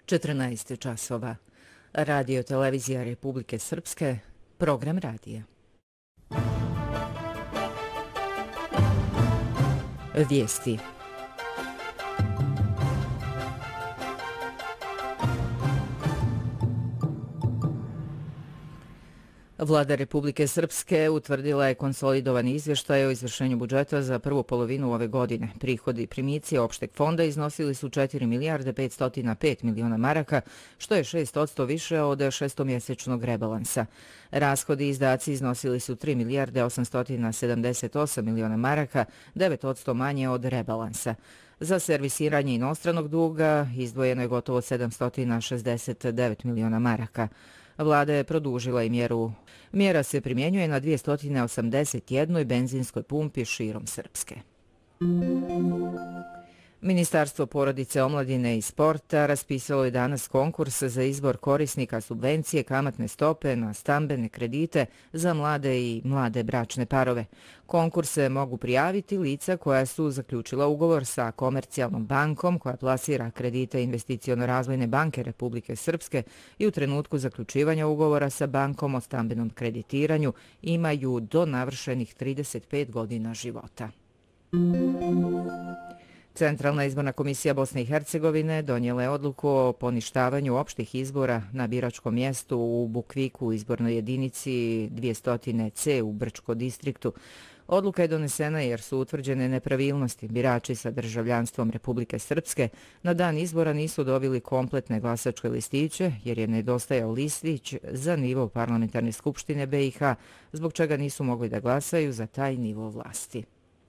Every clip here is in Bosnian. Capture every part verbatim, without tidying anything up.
četrnaest časova. Radio televizija Republike Srpske, program radija. Vijesti. Vlada Republike Srpske utvrdila je konsolidovani izvještaj o izvršenju budžeta za prvu polovinu ove godine. Prihodi i primici opšteg fonda iznosili su četiri milijarde petsto pet miliona maraka, što je šest posto više od šestomjesečnog rebalansa. Rashodi i izdaci iznosili su tri milijarde osamsto sedamdeset osam miliona maraka, devet posto manje od rebalansa. Za servisiranje inostranog duga izdvojeno je gotovo sedamsto šezdeset devet miliona maraka. Vlada je produžila i mjeru. Mjera se primjenjuje na dvjesto osamdeset jednoj benzinskoj pumpi širom Srpske. Ministarstvo porodice, omladine i sporta raspisalo je danas konkurs za izbor korisnika subvencije kamatne stope na stambene kredite za mlade i mlade bračne parove. Konkurse mogu prijaviti lica koja su zaključila ugovor sa komercijalnom bankom koja plasira kredite Investiciono-razvojne banke Republike Srpske i u trenutku zaključivanja ugovora sa bankom o stambenom kreditiranju imaju do navršenih trideset pet godina života. Centralna izborna komisija Bosne i Hercegovine donijela je odluku o poništavanju opštih izbora na biračkom mjestu u Bukviku u izbornoj jedinici dvjesto ce u Brčko distriktu. Odluka je donesena jer su utvrđene nepravilnosti. Birači sa državljanstvom Republike Srpske na dan izbora nisu dobili kompletne glasačke listiće jer je nedostajao listić za nivo parlamentarne skupštine be i ha, zbog čega nisu mogli da glasaju za taj nivo vlasti.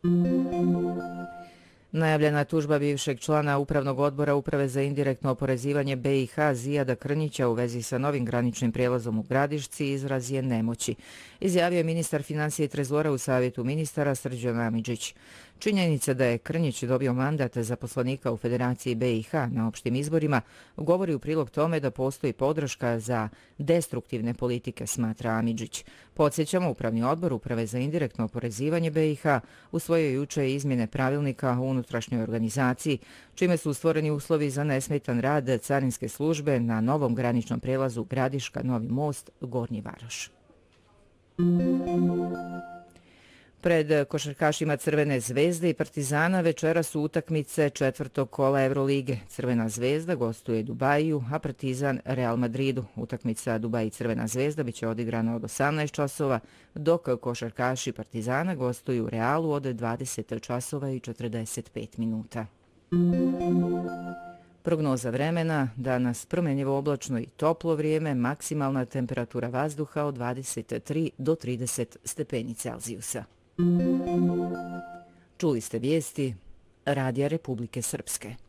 Najavljena tužba bivšeg člana Upravnog odbora Uprave za indirektno oporezivanje be i ha Zijada Krnjića u vezi sa novim graničnim prijelazom u Gradišci izraz je nemoći, izjavio je ministar financija i trezora u savjetu ministara Srđan Amidžić. Činjenica da je Krnjić dobio mandat za poslanika u Federaciji be i ha na opštim izborima govori u prilog tome da postoji podrška za destruktivne politike, smatra Amidžić. Podsjećamo, Upravni odbor Uprave za indirektno oporezivanje be i ha usvojio juče izmjene pravilnika o unutrašnjoj organizaciji, čime su stvoreni uslovi za nesmetan rad carinske službe na novom graničnom prijelazu Gradiška Novi Most Gornji Varoš. Pred košarkašima Crvene zvezde i Partizana večera su utakmice četvrtog kola Evrolige. Crvena zvezda gostuje Dubaju, a Partizan Real Madridu. Utakmica Dubai i Crvena zvezda biće odigrana od osamnaest časova, dok košarkaši Partizana gostuju Realu od dvadeset časova i četrdeset pet minuta. Prognoza vremena, danas promjenjivo oblačno i toplo vrijeme, maksimalna temperatura vazduha od dvadeset tri do trideset stepeni Celzijusa. Čuli ste vijesti Radija Republike Srpske.